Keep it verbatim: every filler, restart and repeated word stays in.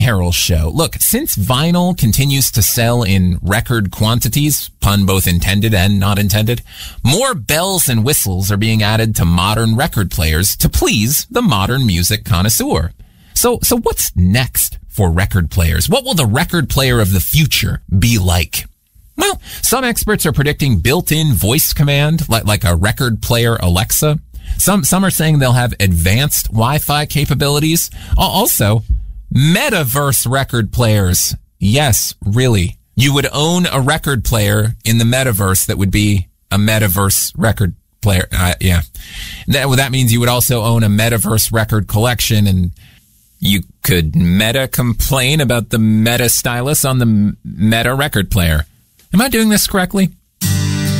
Harold Show. Look, since vinyl continues to sell in record quantities, pun both intended and not intended, more bells and whistles are being added to modern record players to please the modern music connoisseur. So, so what's next for record players? What will the record player of the future be like? Well, some experts are predicting built-in voice command, like, like a record player Alexa. Some, some are saying they'll have advanced Wi-Fi capabilities. Also, metaverse record players. Yes, really. You would own a record player in the metaverse that would be a metaverse record player. Uh, yeah. That, well, that means you would also own a metaverse record collection, and you could meta complain about the meta stylus on the meta record player. Am I doing this correctly?